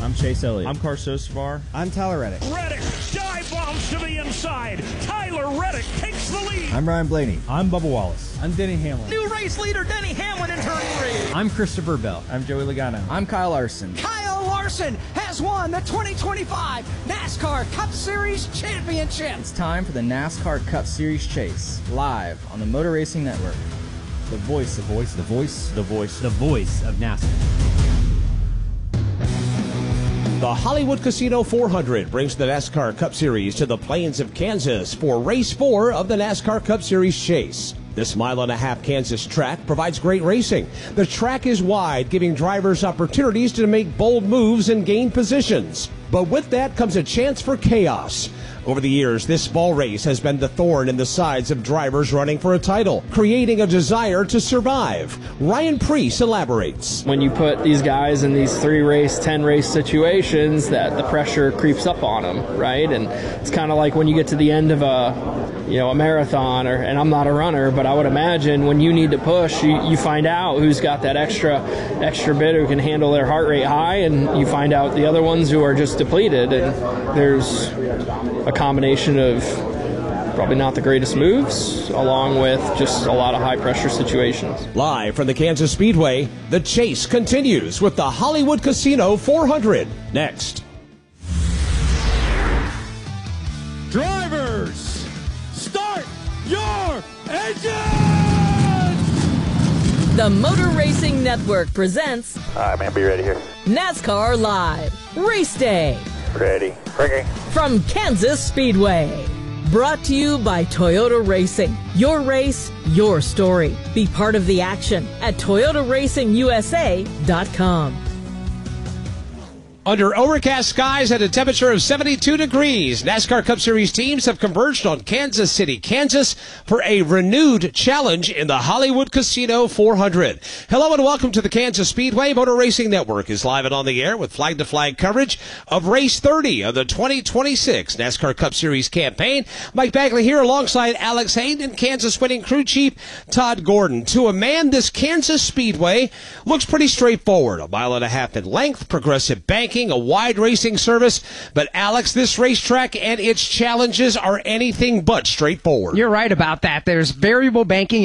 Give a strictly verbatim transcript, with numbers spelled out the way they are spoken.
I'm Chase Elliott. I'm Carson Ostovar. I'm Tyler Reddick. Reddick dive bombs to the inside. Tyler Reddick takes the lead. I'm Ryan Blaney. I'm Bubba Wallace. I'm Denny Hamlin. New race leader Denny Hamlin entering the race. I'm Christopher Bell. I'm Joey Logano. I'm Kyle Larson. Kyle Larson has won the twenty twenty-five NASCAR Cup Series Championship. It's time for the NASCAR Cup Series Chase, live on the Motor Racing Network. The voice, the voice, the voice, The voice. The voice of NASCAR. The Hollywood Casino four hundred brings the NASCAR Cup Series to the Plains of Kansas for Race four of the NASCAR Cup Series Chase. This mile and a half Kansas track provides great racing. The track is wide, giving drivers opportunities to make bold moves and gain positions. But with that comes a chance for chaos. Over the years, this small race has been the thorn in the sides of drivers running for a title, creating a desire to survive. Ryan Preece elaborates. When you put these guys in these three race, ten race situations, that the pressure creeps up on them, right? And it's kind of like when you get to the end of a, you know, a marathon, or, and I'm not a runner, but I would imagine when you need to push, you, you find out who's got that extra, extra bit who can handle their heart rate high, and you find out the other ones who are just depleted. And there's a combination of probably not the greatest moves, along with just a lot of high-pressure situations. Live from the Kansas Speedway, the chase continues with the Hollywood Casino four hundred. Next. Drivers, start your engines! The Motor Racing Network presents All right, man, be ready here. NASCAR Live Race Day Ready. Rigging. from Kansas Speedway. Brought to you by Toyota Racing. Your race, your story. Be part of the action at Toyota Racing U S A dot com. Under overcast skies at a temperature of seventy-two degrees, NASCAR Cup Series teams have converged on Kansas City, Kansas for a renewed challenge in the Hollywood Casino four hundred. Hello and welcome to the Kansas Speedway. Motor Racing Network is live and on the air with flag-to-flag coverage of Race thirty of the twenty twenty-six NASCAR Cup Series campaign. Mike Bagley here alongside Alex Hayden and Kansas winning crew chief Todd Gordon. To a man, this Kansas Speedway looks pretty straightforward. A mile and a half in length, progressive banking, a wide racing service. But Alex, this racetrack and its challenges are anything but straightforward. You're right about that. There's variable banking.